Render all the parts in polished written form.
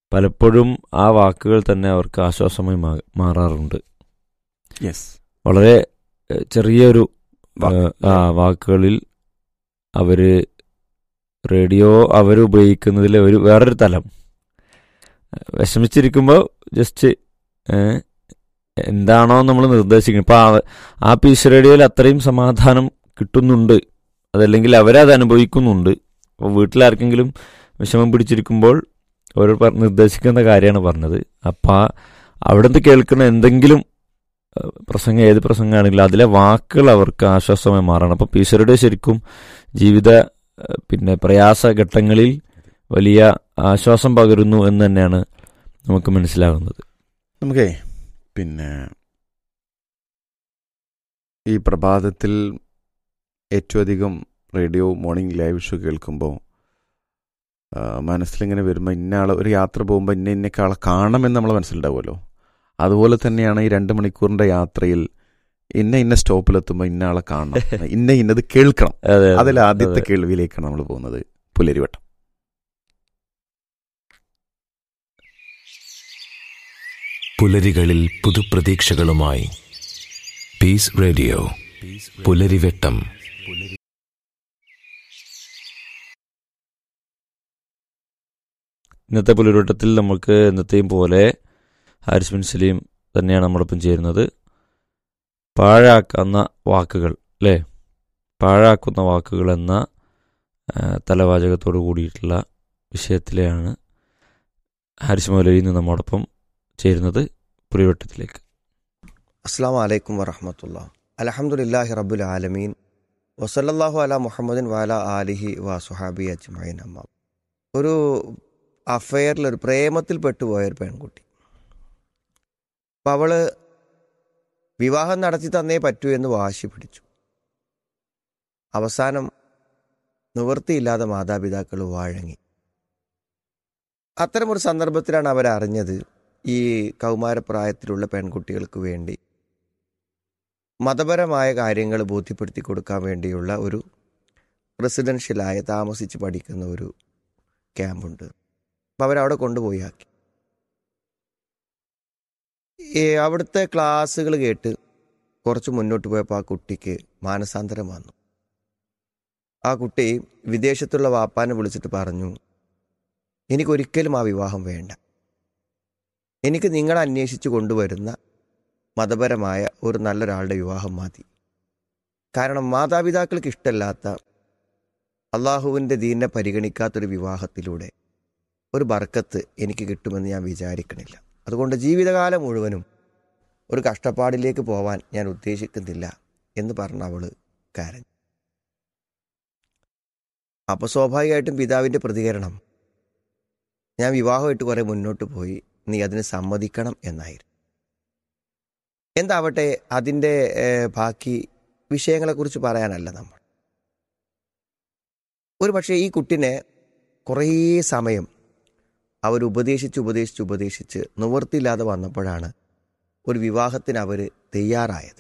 പലപ്പോഴും ആ വാക്കുകൾ തന്നെ അവർക്ക് ആശ്വാസമായി മാറാറുണ്ട്. യെസ്, വളരെ ചെറിയൊരു വാക്കുകളിൽ അവര് റേഡിയോ അവരുപയോഗിക്കുന്നതിൽ ഒരു വേറൊരു തലം. വിഷമിച്ചിരിക്കുമ്പോൾ ജസ്റ്റ് എന്താണോ നമ്മൾ നിർദ്ദേശിക്കുന്നത്, ഇപ്പോൾ ആ പീസ് റേഡിയോയിൽ അത്രയും സമാധാനം കിട്ടുന്നുണ്ട്, അതല്ലെങ്കിൽ അവരത് അനുഭവിക്കുന്നുണ്ട്. അപ്പോൾ വീട്ടിലാർക്കെങ്കിലും വിഷമം പിടിച്ചിരിക്കുമ്പോൾ അവർ നിർദ്ദേശിക്കുന്ന കാര്യമാണ് പറഞ്ഞത്. അപ്പം അവിടെ നിന്ന് കേൾക്കുന്ന എന്തെങ്കിലും പ്രസംഗം, ഏത് പ്രസംഗമാണെങ്കിലും അതിലെ വാക്കുകൾ അവർക്ക് ആശ്വാസമായി മാറണം. അപ്പോൾ പീസ് റേഡിയോ ശരിക്കും ജീവിത പ്രയാസ ഘട്ടങ്ങളിൽ വലിയ ആശ്വാസം പകരുന്നു എന്ന് തന്നെയാണ് നമുക്ക് മനസ്സിലാകുന്നത്. നമുക്കേ ഈ പ്രഭാതത്തിൽ ഏറ്റവും അധികം റേഡിയോ മോർണിംഗ് ലൈവ് ഷോ കേൾക്കുമ്പോൾ മനസ്സിലിങ്ങനെ വരുമ്പോൾ ഇന്ന ആളെ, ഒരു യാത്ര പോകുമ്പോൾ ഇന്നേക്കാളെ കാണണമെന്ന് നമ്മളെ മനസ്സിലുണ്ടാവുമല്ലോ. അതുപോലെ തന്നെയാണ് ഈ 2 മണിക്കൂറിൻ്റെ യാത്രയിൽ ഇന്ന സ്റ്റോപ്പിലെത്തുമ്പോൾ ഇന്ന ആളെ കാണണം, ഇന്നത് കേൾക്കണം. അതിൽ ആദ്യത്തെ കേൾവിയിലേക്കാണ് നമ്മൾ പോകുന്നത്. പുലരിവട്ടം. പുലരികളിൽ പുതുപ്രതീക്ഷകളുമായി പീസ് റേഡിയോ പുലരിവട്ടം. ഇന്നത്തെ പുലരിവട്ടത്തിൽ നമുക്ക് എന്നത്തെയും പോലെ ഹാരിസ് ബിൻ സലീം തന്നെയാണ് നമ്മളൊപ്പം ചേരുന്നത്. പാഴാക്കുന്ന വാക്കുകൾ, അല്ലേ? പാഴാക്കുന്ന വാക്കുകൾ എന്ന തലവാചകത്തോടു കൂടിയിട്ടുള്ള വിഷയത്തിലെയാണ് ഹാരിസ് മൗലവി ഇന്ന് നമ്മോടൊപ്പം ചേരുന്നത്. പുലരിവട്ടത്തിലേക്ക്. അസ്സലാമു അലൈക്കും വറഹ്മത്തുള്ളാഹി. അൽഹംദുലില്ലാഹി റബ്ബിൽ ആലമീൻ വസല്ലല്ലാഹു അലാ മുഹമ്മദിൻ വഅലാ ആലിഹി വസുഹാബി അജ്മഈൻ. അമ്മ ഒരു അഫെയറിൽ, ഒരു പ്രേമത്തിൽ പെട്ടുപോയൊരു പെൺകുട്ടി. അപ്പം അവള് വിവാഹം നടത്തി തന്നേ പറ്റൂ എന്ന് വാശി പിടിച്ചു. അവസാനം നിവൃത്തിയില്ലാതെ മാതാപിതാക്കൾ വഴങ്ങി. അത്തരമൊരു സന്ദർഭത്തിലാണ് അവരറിഞ്ഞത് ഈ കൗമാരപ്രായത്തിലുള്ള പെൺകുട്ടികൾക്ക് വേണ്ടി മതപരമായ കാര്യങ്ങൾ ബോധ്യപ്പെടുത്തി കൊടുക്കാൻ വേണ്ടിയുള്ള ഒരു റെസിഡൻഷ്യലായ താമസിച്ച് പഠിക്കുന്ന ഒരു ക്യാമ്പുണ്ട്. അപ്പം അവരവിടെ കൊണ്ടുപോയി ആക്കി. അവിടുത്തെ ക്ലാസ്സുകൾ കേട്ട് കുറച്ച് മുന്നോട്ട് പോയപ്പോൾ ആ കുട്ടിക്ക് മാനസാന്തരം വന്നു. ആ കുട്ടി വിദേശത്തുള്ള വാപ്പാനെ വിളിച്ചിട്ട് പറഞ്ഞു, എനിക്കൊരിക്കലും ആ വിവാഹം വേണ്ട, എനിക്ക് നിങ്ങൾ അന്വേഷിച്ച് കൊണ്ടുവരുന്ന മതപരമായ ഒരു നല്ലൊരാളുടെ വിവാഹം മതി. കാരണം മാതാപിതാക്കൾക്ക് ഇഷ്ടമല്ലാത്ത, അള്ളാഹുവിൻ്റെ ദീനിനെ പരിഗണിക്കാത്തൊരു വിവാഹത്തിലൂടെ ഒരു ബർക്കത്ത് എനിക്ക് കിട്ടുമെന്ന് ഞാൻ വിചാരിക്കണില്ല. അതുകൊണ്ട് ജീവിതകാലം മുഴുവനും ഒരു കഷ്ടപ്പാടിലേക്ക് പോവാൻ ഞാൻ ഉദ്ദേശിക്കുന്നില്ല എന്ന് പറഞ്ഞ അവൾ കരഞ്ഞു. അപ്പോൾ സ്വാഭാവികമായിട്ടും പിതാവിൻ്റെ പ്രതികരണം, ഞാൻ വിവാഹമായിട്ട് കുറേ മുന്നോട്ട് പോയി, നീ അതിന് സമ്മതിക്കണം എന്നായിരുന്നു. എന്താവട്ടെ, അതിൻ്റെ ബാക്കി വിഷയങ്ങളെക്കുറിച്ച് പറയാനല്ല നമ്മൾ. ഒരു പക്ഷേ ഈ കുട്ടിനെ കുറേ സമയം അവരുപദേശിച്ച് നിവൃത്തിയില്ലാതെ വന്നപ്പോഴാണ് ഒരു വിവാഹത്തിന് അവർ തയ്യാറായത്.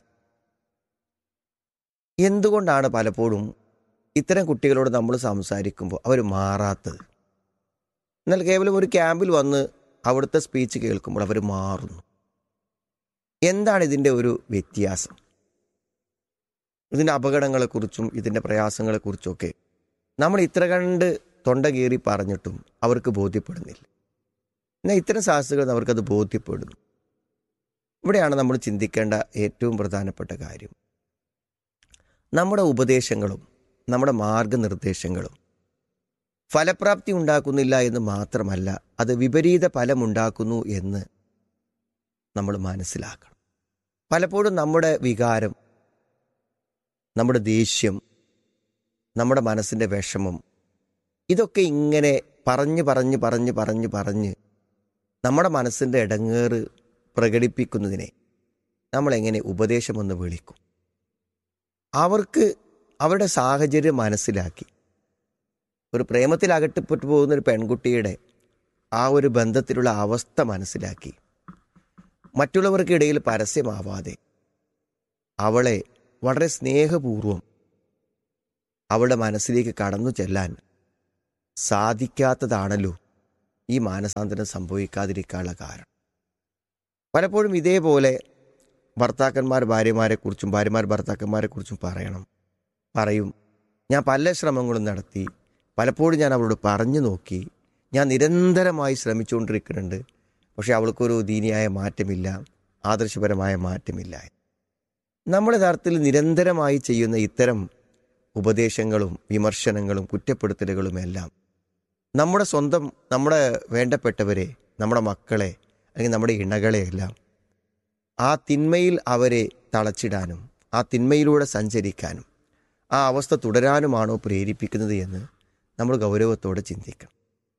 എന്തുകൊണ്ടാണ് പലപ്പോഴും ഇത്തരം കുട്ടികളോട് നമ്മൾ സംസാരിക്കുമ്പോൾ അവർ മാറാത്തത്? എന്നാൽ കേവലം ഒരു ക്യാമ്പിൽ വന്ന് അവിടുത്തെ സ്പീച്ച് കേൾക്കുമ്പോൾ അവർ മാറുന്നു. എന്താണ് ഇതിൻ്റെ ഒരു വ്യത്യാസം? ഇതിൻ്റെ അപകടങ്ങളെക്കുറിച്ചും ഇതിൻ്റെ പ്രയാസങ്ങളെക്കുറിച്ചൊക്കെ നമ്മൾ ഇത്ര കണ്ട് തൊണ്ട കീറി പറഞ്ഞിട്ടും അവർക്ക് ബോധ്യപ്പെടുന്നില്ല. എന്നാൽ ഇത്തരം സാഹസികൾ അവർക്കത് ബോധ്യപ്പെടുന്നു. ഇവിടെയാണ് നമ്മൾ ചിന്തിക്കേണ്ട ഏറ്റവും പ്രധാനപ്പെട്ട കാര്യം. നമ്മുടെ ഉപദേശങ്ങളും നമ്മുടെ മാർഗനിർദ്ദേശങ്ങളും ഫലപ്രാപ്തി ഉണ്ടാക്കുന്നില്ല എന്ന് മാത്രമല്ല, അത് വിപരീത ഫലമുണ്ടാക്കുന്നു എന്ന് നമ്മൾ മനസ്സിലാക്കണം. പലപ്പോഴും നമ്മുടെ വികാരം, നമ്മുടെ ദേഷ്യം, നമ്മുടെ മനസ്സിൻ്റെ വിഷമം, ഇതൊക്കെ ഇങ്ങനെ പറഞ്ഞ് നമ്മുടെ മനസ്സിൻ്റെ ഇടങ്ങേറ് പ്രകടിപ്പിക്കുന്നതിനെ നമ്മളെങ്ങനെ ഉപദേശമെന്ന് വിളിക്കും? അവർക്ക് അവരുടെ സാഹചര്യം മനസ്സിലാക്കി, ഒരു പ്രേമത്തിൽ അകറ്റപ്പെട്ടു പോകുന്നൊരു പെൺകുട്ടിയുടെ ആ ഒരു ബന്ധത്തിലുള്ള അവസ്ഥ മനസ്സിലാക്കി, മറ്റുള്ളവർക്കിടയിൽ പരസ്യമാവാതെ അവളെ വളരെ സ്നേഹപൂർവം അവളുടെ മനസ്സിലേക്ക് കടന്നു ചെല്ലാൻ സാധിക്കാത്തതാണല്ലോ ഈ മാനസാന്തരം സംഭവിക്കാതിരിക്കാനുള്ള കാരണം. പലപ്പോഴും ഇതേപോലെ ഭർത്താക്കന്മാർ ഭാര്യമാരെക്കുറിച്ചും ഭാര്യമാർ ഭർത്താക്കന്മാരെക്കുറിച്ചും പറയും, ഞാൻ പല ശ്രമങ്ങളും നടത്തി, പലപ്പോഴും ഞാൻ അവളോട് പറഞ്ഞു നോക്കി, ഞാൻ നിരന്തരമായി ശ്രമിച്ചുകൊണ്ടിരിക്കുന്നുണ്ട്, പക്ഷെ അവൾക്കൊരു ദീനിയായ മാറ്റമില്ല, ആദർശപരമായ മാറ്റമില്ല. നമ്മുടെ യഥാർത്ഥത്തിൽ നിരന്തരമായി ചെയ്യുന്ന ഇത്തരം ഉപദേശങ്ങളും വിമർശനങ്ങളും കുറ്റപ്പെടുത്തലുകളുമെല്ലാം നമ്മുടെ വേണ്ടപ്പെട്ടവരെ, നമ്മുടെ മക്കളെ അല്ലെങ്കിൽ നമ്മുടെ ഇണകളെയെല്ലാം ആ തിന്മയിൽ അവരെ തളച്ചിടാനും ആ തിന്മയിലൂടെ സഞ്ചരിക്കാനും ആ അവസ്ഥ തുടരാനുമാണോ പ്രേരിപ്പിക്കുന്നത് എന്ന് നമ്മൾ ഗൗരവത്തോടെ ചിന്തിക്കണം.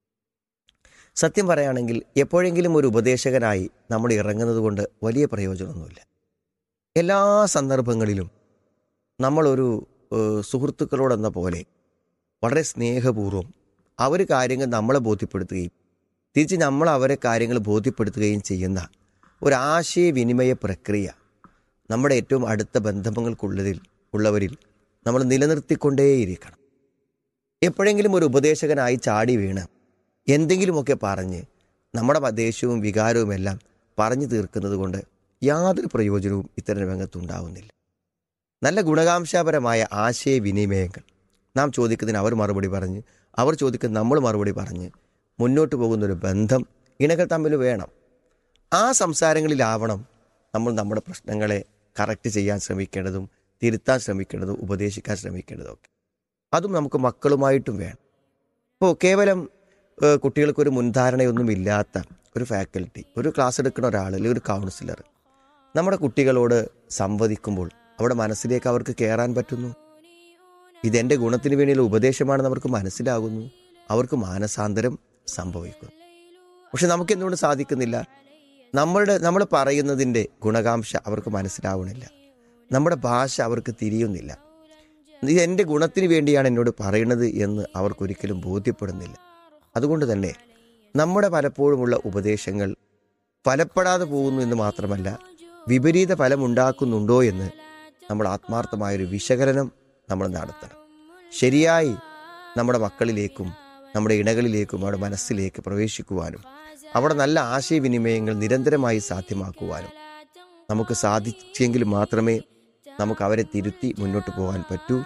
സത്യം പറയുകയാണെങ്കിൽ എപ്പോഴെങ്കിലും ഒരു ഉപദേശകനായി നമ്മൾ ഇറങ്ങുന്നത് കൊണ്ട് വലിയ പ്രയോജനമൊന്നുമില്ല. എല്ലാ സന്ദർഭങ്ങളിലും നമ്മളൊരു സുഹൃത്തുക്കളോടെന്ന പോലെ വളരെ സ്നേഹപൂർവ്വം അവർ കാര്യങ്ങൾ നമ്മളെ ബോധ്യപ്പെടുത്തുകയും തിരിച്ച് നമ്മൾ അവരെ കാര്യങ്ങൾ ബോധ്യപ്പെടുത്തുകയും ചെയ്യുന്ന ഒരാശയവിനിമയ പ്രക്രിയ നമ്മുടെ ഏറ്റവും അടുത്ത ബന്ധങ്ങൾക്കുള്ളവരിൽ നമ്മൾ നിലനിർത്തിക്കൊണ്ടേയിരിക്കണം. എപ്പോഴെങ്കിലും ഒരു ഉപദേശകനായി ചാടി വീണ് എന്തെങ്കിലുമൊക്കെ പറഞ്ഞ് നമ്മുടെ ദേശവും വികാരവും എല്ലാം പറഞ്ഞു തീർക്കുന്നത് കൊണ്ട് യാതൊരു പ്രയോജനവും ഇത്തരം രംഗത്തുണ്ടാവുന്നില്ല. നല്ല ഗുണകാംശപരമായ ആശയവിനിമയങ്ങൾ നാം ചോദിക്കുന്നതിന് അവർ മറുപടി പറഞ്ഞ്, അവർ ചോദിക്കുന്ന നമ്മൾ മറുപടി പറഞ്ഞ് മുന്നോട്ട് പോകുന്നൊരു ബന്ധം ഇണകൾ തമ്മിൽ വേണം. ആ സംസാരങ്ങളിലാവണം നമ്മൾ നമ്മുടെ പ്രശ്നങ്ങളെ കറക്റ്റ് ചെയ്യാൻ ശ്രമിക്കേണ്ടതും തിരുത്താൻ ശ്രമിക്കേണ്ടതും ഉപദേശിക്കാൻ ശ്രമിക്കേണ്ടതൊക്കെ. അതും നമുക്ക് മക്കളുമായിട്ടും വേണം. ഇപ്പോൾ കേവലം കുട്ടികൾക്കൊരു മുൻധാരണയൊന്നുമില്ലാത്ത ഒരു ഫാക്കൽറ്റി, ഒരു ക്ലാസ് എടുക്കുന്ന ഒരാൾ അല്ലെങ്കിൽ ഒരു കൗൺസിലർ നമ്മുടെ കുട്ടികളോട് സംവദിക്കുമ്പോൾ അവിടെ മനസ്സിലേക്ക് അവർക്ക് കയറാൻ പറ്റുന്നു. ഇതെൻ്റെ ഗുണത്തിന് വേണ്ടിയുള്ള ഉപദേശമാണെന്ന് അവർക്ക് മനസ്സിലാകുന്നു. അവർക്ക് മാനസാന്തരം സംഭവിക്കുന്നു. പക്ഷെ നമുക്കെന്തുകൊണ്ട് സാധിക്കുന്നില്ല? നമ്മൾ പറയുന്നതിൻ്റെ ഗുണകാംക്ഷ അവർക്ക് മനസ്സിലാവണില്ല. നമ്മുടെ ഭാഷ അവർക്ക് തിരിയുന്നില്ല. ഇത് എൻ്റെ ഗുണത്തിന് വേണ്ടിയാണ് എന്നോട് പറയുന്നത് എന്ന് അവർക്കൊരിക്കലും ബോധ്യപ്പെടുന്നില്ല. അതുകൊണ്ട് തന്നെ നമ്മുടെ പലപ്പോഴുമുള്ള ഉപദേശങ്ങൾ ഫലപ്പെടാതെ പോകുന്നു എന്ന് മാത്രമല്ല, വിപരീത ഫലമുണ്ടാക്കുന്നുണ്ടോ എന്ന് നമ്മൾ ആത്മാർത്ഥമായൊരു വിശകലനം നമ്മൾ നടത്തണം. ശരിയായി നമ്മുടെ മക്കളിലേക്കും നമ്മുടെ ഇണകളിലേക്കും നമ്മുടെ മനസ്സിലേക്ക് പ്രവേശിക്കുവാനും അവിടെ നല്ല ആശയവിനിമയങ്ങൾ നിരന്തരമായി സാധ്യമാക്കുവാനും നമുക്ക് സാധിച്ചെങ്കിൽ മാത്രമേ നമുക്ക് അവരെ തിരുത്തി മുന്നോട്ട് പോകാൻ പറ്റൂ.